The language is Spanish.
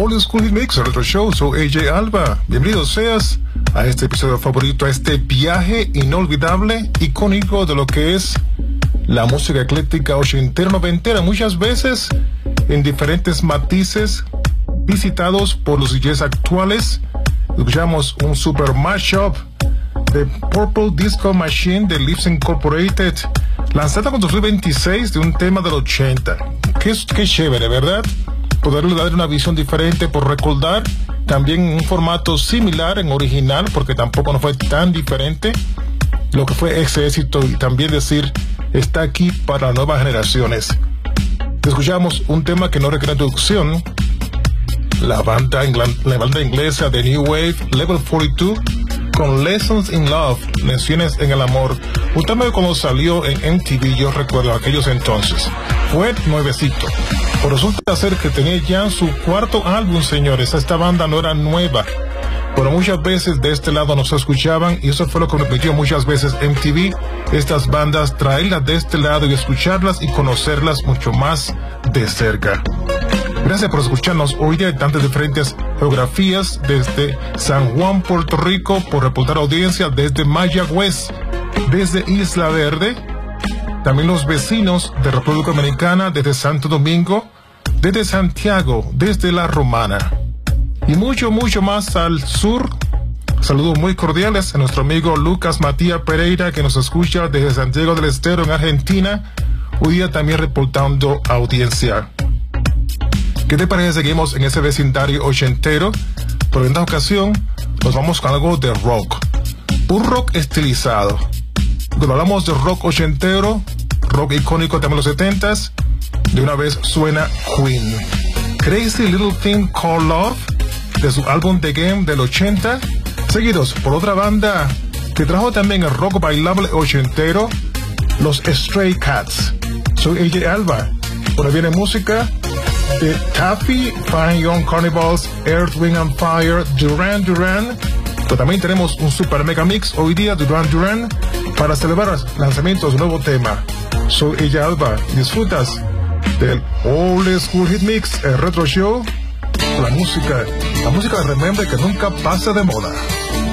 Old School Hit Mix, Retro Show. Soy AJ Alba. Bienvenido seas a este episodio favorito, a este viaje inolvidable, icónico de lo que es la música ecléctica ochentera, noventera, muchas veces en diferentes matices, visitados por los DJs actuales. Escuchamos un super mashup de Purple Disco Machine de Lips Incorporated, lanzada en 2026 de un tema del 80. Qué chévere, ¿verdad? Poderle dar una visión diferente, por recordar también un formato similar en original, porque tampoco no fue tan diferente lo que fue ese éxito, y también decir, está aquí para las nuevas generaciones. Escuchamos un tema que no requiere introducción, la banda inglesa de New Wave, Level 42, con Lessons in Love, Lecciones en el Amor. Un tema que cuando salió en MTV, yo recuerdo aquellos entonces, fue nuevecito. Pero resulta ser que tenía ya su cuarto álbum, señores. Esta banda no era nueva, pero muchas veces de este lado no se escuchaban, y eso fue lo que permitió muchas veces MTV, estas bandas, traerlas de este lado y escucharlas y conocerlas mucho más de cerca. Gracias por escucharnos hoy día en tantas diferentes geografías, desde San Juan, Puerto Rico, por reportar audiencia, desde Mayagüez, desde Isla Verde, también los vecinos de República Dominicana, desde Santo Domingo, desde Santiago, desde La Romana, y mucho más al sur. Saludos muy cordiales a nuestro amigo Lucas Matías Pereira, que nos escucha desde Santiago del Estero, en Argentina, hoy día también reportando audiencia. ¿Qué te parece? Seguimos en ese vecindario ochentero, pero en esta ocasión nos vamos con algo de rock, un rock estilizado. Cuando hablamos de rock ochentero, rock icónico de los 70s, de una vez suena Queen. Crazy Little Thing Called Love, de su álbum The Game del 80, seguidos por otra banda que trajo también el rock bailable ochentero, los Stray Cats. Soy AJ Alba. Por ahí viene música de Taffy, Fine Young Carnivals, Earth, Wind and Fire, Duran Duran. Pero también tenemos un super mega mix hoy día de Duran Duran para celebrar los lanzamientos de un nuevo tema. Soy AJ Alba. Disfrutas del Old School Hit Mix, el Retro Show. La música de Remember, que nunca pasa de moda.